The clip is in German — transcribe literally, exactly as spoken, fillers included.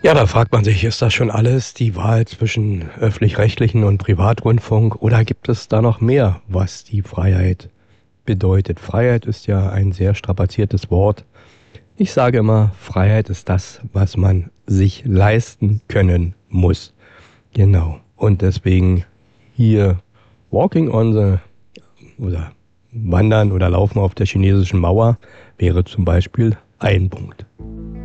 Ja, da fragt man sich, ist das schon alles die Wahl zwischen öffentlich-rechtlichen und Privatrundfunk oder gibt es da noch mehr, was die Freiheit bedeutet? Freiheit ist ja ein sehr strapaziertes Wort. Ich sage immer, Freiheit ist das, was man sich leisten können muss. Genau. Und deswegen hier Walking on the oder Wandern oder Laufen auf der chinesischen Mauer wäre zum Beispiel ein Punkt.